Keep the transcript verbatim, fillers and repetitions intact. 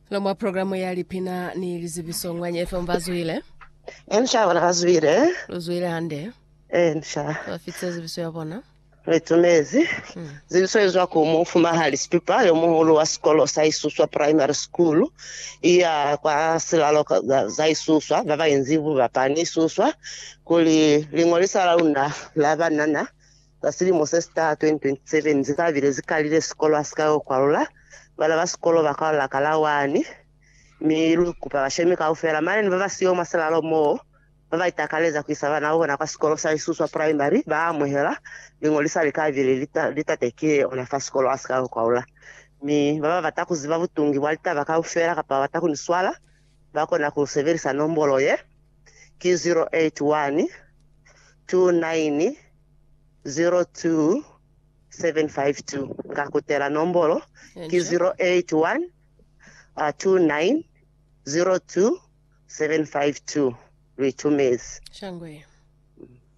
Lomwa programu ya lipina ni lizibiso ngwanye F M vazwile. Ensha wana vazwile. Luzwile hande. Ensha. Wafitse zibiso ya bona. Wetumezi. Hmm. Zibiso yizwa kumufu mahali spipa. Yomuhulu wa skolo saisuswa primary school. Iya kwa silalo zaisuswa. Baba inzivu bapani suswa. Kuli lingolisa launa lava nana. Kasili Mosesta twenty twenty-seven zika vile zika lile skolo askao kwa ula. Bala wa skolo wakao lakala wani. Milu kupawashemi kaufela mani ni baba siyo masala lo mo baba itakaleza kuisava na uwa na kwa skolo sa isuswa primary baa muhela lingolisa lika vile lita, lita teke onafa skolo aska kwa ula mi baba bataku zibabu tungi walita baka ufela kapa wataku niswala bako na kuseveri sa nombolo ye ki zero eight one two nine zero two seven five two kakutela nombolo ki zero eight one two nine zero two seven five two Ritumezi. Shangwe.